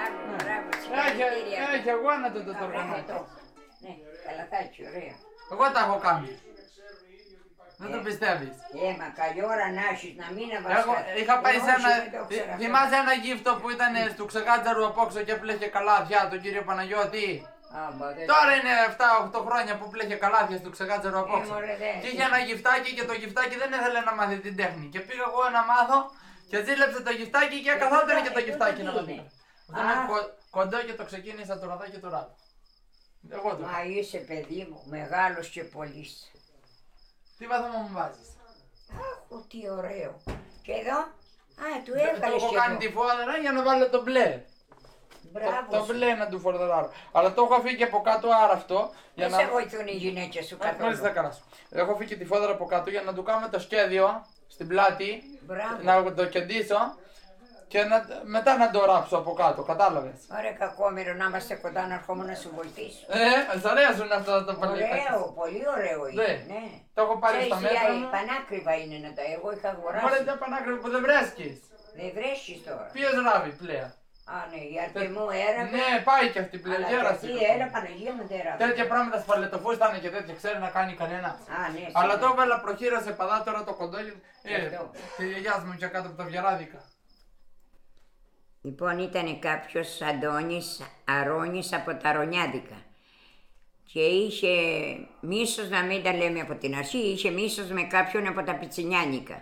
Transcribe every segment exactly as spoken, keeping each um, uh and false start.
Μπράβο, μπράβο, συγχαρητήρια. Έχει αγώνατο το Α, τοργανάκι. μπράβο. Ναι, καλαθάκι, ωραία. Εγώ τα έχω κάνει. Δεν το πιστεύεις. Ε, μα καλή ώρα να έχεις, να μην Εγώ αβασκάς. είχα πάει σε ένα. δεν το ξέρω αυτό. Θυμάσαι ένα γύφτο που ήταν στο Ξεγάτζαρο απόξω και πλέχε καλάθια, τον κύριο Παναγιώτη. Α, μπα, δεν- Τώρα είναι επτά οκτώ χρόνια που πλέχε καλάθια στο Ξεγάτζαρο απόξω. μωρέ, δεν. Και είχε ένα γυφτάκι και το γυφτάκι δεν ήθελε να μάθει την τέχνη. Και πήγα εγώ να μάθω και ζήλεψε το γυφτάκι και καθόταν και το Ε, γυφτάκι τότε να τι μάθει. είναι? Αυτό είναι κο- κοντό και το ξεκίνησα το ραδάκι του ράδου. Εγώ το. Μα είσαι παιδί μου, μεγάλος και πολύς. Τι βαθμό μου βάζεις. Αχ, τι ωραίο. Και εδώ, α, του Το έβγαλες έχω και κάνει εδώ. τη φόδερα για να βάλω το μπλε. Μπράβο Το, το σου. μπλε να του φορδεράρω. Αλλά το έχω αφήσει και από κάτω άραυτο. Για Δεν να... σε βοηθούν οι γυναίκες σου Μάλιστα, καθόλου. τα καλά σου. Έχω αφήσει και τη φόδερα από κάτω για να του κάνουμε το σχέδιο στην πλάτη. Μπράβο. Να το κεντήσω και να, μετά να το ράψω από κάτω. Κατάλαβες. Ωραία, κακόμοιρο να είμαστε κοντά να ερχόμουν να σου βοηθήσω. Ε, σ' αρέσουν αυτά τα παλιά. Ωραίο, πολύ ωραίο είναι. Ναι. Ναι. Το έχω πάρει στα Ξέρεις, μέτρα οι μου. πανάκριβα είναι να τα. Εγώ είχα Μόλι αγοράσει. τα πανάκριβα που δεν βρέσκεις. Δεν βρέσκεις τώρα. Ποιος ράβει πλέον. Α, ναι, η Αρτεμού έραβε. Ναι, πάει και αυτή πλέον. Αλλά Γέρασε. γιατί έλα Παναγία μου δεν έραβε. Τέτοια πράγματα σπαλετοφούστανε και τέτοια ξέρει να κάνει κανένα. Α, ναι, Αλλά σίγουρα. το έβαλα προχείρα σε παδά τώρα το κοντό. Ε, Αυτό. τη γιαγιά μου και κάτω από τα βιαράδικα. Λοιπόν, ήταν κάποιος Αντώνης Αρώνης από τα Ρωνιάδικα και είχε μίσος, να μην τα λέμε από την αρχή, είχε μίσος με κάποιον από τα Πιτσινιάνικα.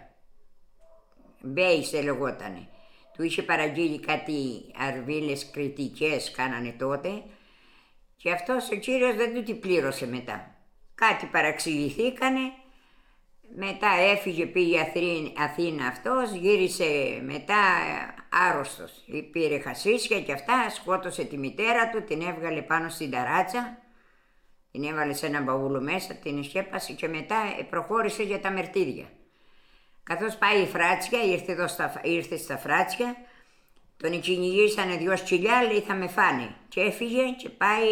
Μπέισε λεγότανε. Του είχε παραγγείλει κάτι αρβίλες κριτικές κάνανε τότε και αυτός ο κύριος δεν του την πλήρωσε μετά. Κάτι παραξηγηθήκανε, μετά έφυγε, πήγε Αθή- Αθήνα αυτός, γύρισε μετά άρρωστος. Πήρε χασίσια και αυτά, σκότωσε τη μητέρα του, την έβγαλε πάνω στην ταράτσα, την έβαλε σε ένα μπαούλο μέσα, την σκέπασε και μετά προχώρησε για τα μερτήρια. Καθώς πάει η Φράτσια, ήρθε, εδώ στα, ήρθε στα Φράτσια, τον κυνηγήσανε δυο σκυλιά, λέει θα με φάνε. Και έφυγε και πάει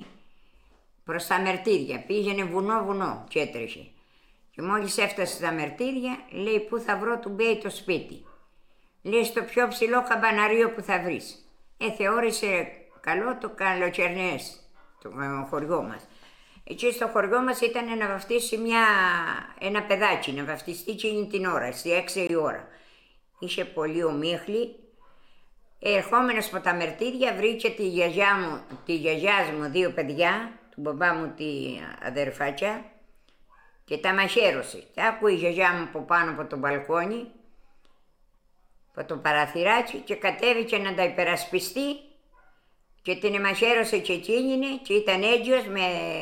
προς τα μερτήρια, πήγαινε βουνό βουνό και έτρεχε. Και μόλις έφτασε στα μερτήρια, λέει πού θα βρω του Μπέι το σπίτι. Λέει στο πιο ψηλό καμπαναρίο που θα βρεις. Ε, θεώρησε καλό το καλοκαιρνές, το χωριό μας. Εκεί στο χωριό μας ήταν να βαφτίσει μια, ένα παιδάκι, να βαφτιστεί εκείνη την ώρα, στις έξι η ώρα. Είχε πολύ ομίχλη. Ερχόμενος από τα μερτήρια βρήκε τη γιαγιά μου, τη γιαγιάς μου δύο παιδιά, του μπαμπά μου τη αδερφάκια και τα μαχαίρωσε. Και άκουε η γιαγιά μου από πάνω από το μπαλκόνι, από το παραθυράκι και κατέβηκε να τα υπερασπιστεί και την μαχαίρωσε και εκείνη και ήταν έγκυος με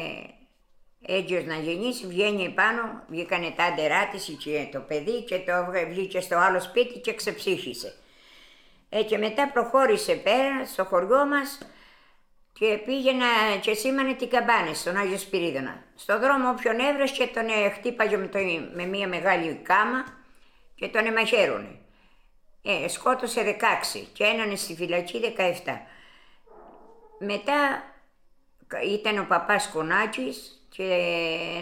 έγκυος να γεννήσει, βγαίνει επάνω, βγήκανε τα άντερά της και το παιδί και το βγήκε στο άλλο σπίτι και ξεψύχησε. Ε, και μετά προχώρησε πέρα στο χωριό μας και πήγαινα και σήμανε την καμπάνα στον Άγιο Σπυρίδωνα. Στο δρόμο όποιον έβρεσκε τον ε, χτύπαγε με, το, με μια μεγάλη κάμα και τον εμαχαίρωνε. Ε, σκότωσε δεκαέξι και έναν στη φυλακή δεκαεπτά. Μετά ήταν ο παπάς Κονάκης και